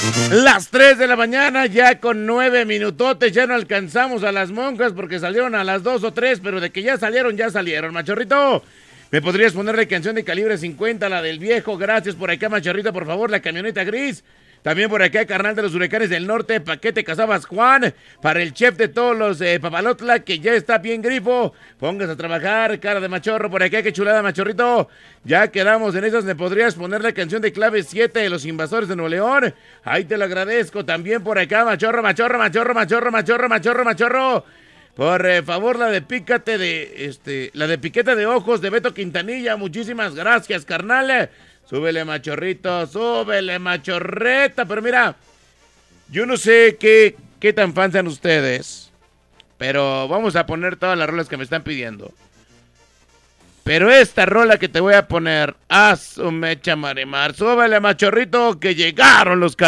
Las 3 de la mañana, ya con 9 minutotes, ya no alcanzamos a las monjas porque salieron a las 2 o 3, pero de que ya salieron, Machorrito. ¿Me podrías poner la canción de Calibre 50, la del viejo? Gracias por acá, Machorrito, por favor, la camioneta gris. También por acá, carnal de los huracanes del norte, Paquete Casabas Juan, para el chef de todos los Papalotla, que ya está bien grifo. Póngase a trabajar, cara de machorro, por acá, qué chulada, Machorrito. Ya quedamos en esas, ¿me podrías poner la canción de Clave 7 de los Invasores de Nuevo León? Ahí te lo agradezco. También por acá, machorro. Por favor, la de Piquete de Ojos de Beto Quintanilla. Muchísimas gracias, carnal. Súbele, machorrito, súbele, machorreta. Pero mira, yo no sé qué tan fans sean ustedes, pero vamos a poner todas las rolas que me están pidiendo. Pero esta rola que te voy a poner, a su mecha marimar. Súbele, machorrito, que llegaron los